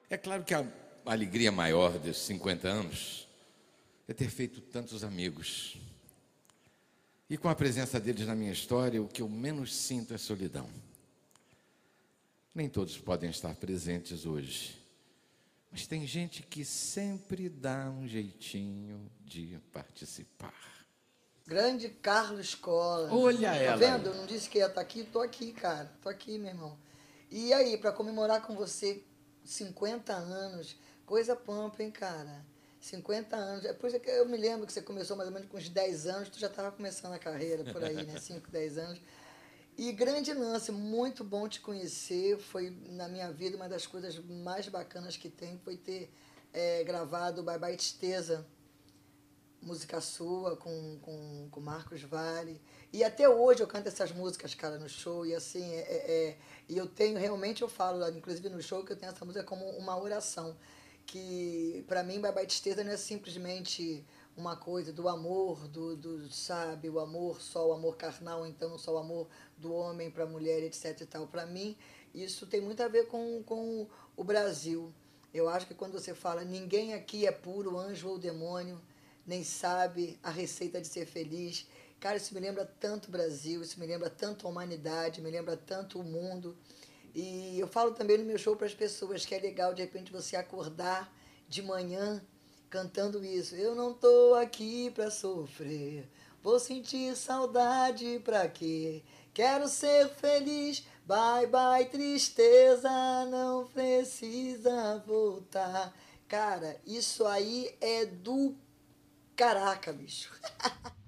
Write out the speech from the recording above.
É claro que a alegria maior desses 50 anos é ter feito tantos amigos. E com a presença deles na minha história, o que eu menos sinto é solidão. Nem todos podem estar presentes hoje, mas tem gente que sempre dá um jeitinho de participar. Grande Carlos Cola. Olha Tá ela vendo? aí. Eu não disse que ia estar aqui, tô aqui, cara. Tô aqui, meu irmão. E aí, pra comemorar com você 50 anos, coisa pampa, hein, cara? 50 anos. Depois é que eu me lembro que você começou mais ou menos com uns 10 anos, tu já estava começando a carreira por aí, né? 5, 10 anos. E grande lance, muito bom te conhecer. Foi, na minha vida, uma das coisas mais bacanas que tem foi ter gravado Bye Bye Tristeza, música sua com Marcos Valle. E até hoje eu canto essas músicas, cara, no show. E assim, e eu tenho, realmente eu falo, inclusive no show, que eu tenho essa música como uma oração. Que pra mim, Bye Bye Tristeza não é simplesmente uma coisa do amor, sabe, o amor, só o amor carnal, então só o amor do homem para a mulher, etc e tal. Para mim, isso tem muito a ver com o Brasil. Eu acho que quando você fala ninguém aqui é puro anjo ou demônio, nem sabe a receita de ser feliz. Cara, isso me lembra tanto o Brasil, isso me lembra tanto a humanidade, me lembra tanto o mundo. E eu falo também no meu show para as pessoas que é legal, de repente, você acordar de manhã cantando isso. Eu não tô aqui para sofrer, vou sentir saudade pra quê? Quero ser feliz, bye bye tristeza, não precisa voltar. Cara, isso aí é do caraca, bicho.